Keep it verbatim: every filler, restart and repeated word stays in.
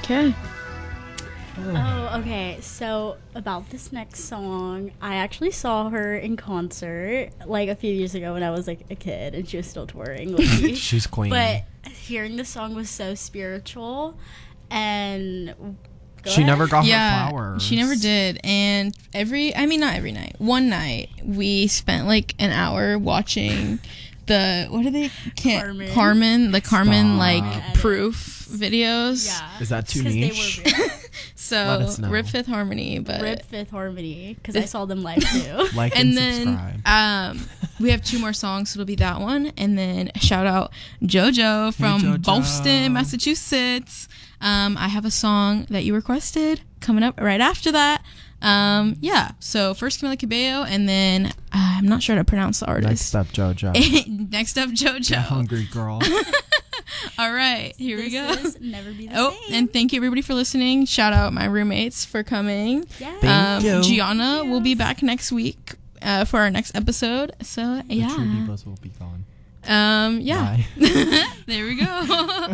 Okay. Oh, okay. So about this next song, I actually saw her in concert like a few years ago when I was like a kid, and she was still touring with me. She's queen. But hearing the song was so spiritual, and go she ahead. never got Yeah, her flowers. she never did. And every, I mean, not every night. One night, we spent like an hour watching the, what are they? Can't, Carmen. Carmen, the Carmen Stop. like Edit. proof videos. Yeah. Is that too 'Cause they niche? were real. So Let us know. Rip Fifth Harmony, but Rip Fifth Harmony, because I saw them live too. Like and, and then subscribe. um we have two more songs, so it'll be that one, and then shout out JoJo from JoJo. Boston, Massachusetts. Um, I have a song that you requested coming up right after that. Um, yeah. So first Camila Cabello, and then uh, I'm not sure how to pronounce the artist. Next up, JoJo. Next up, The JoJo. hungry girl. All right, here we This go. is Never Be the Oh, Same. and thank you everybody for listening. Shout out my roommates for coming. Yeah. Thank um, you. Gianna will be back next week uh, for our next episode. So The true yeah, divas will be gone. um, yeah. Bye. There we go.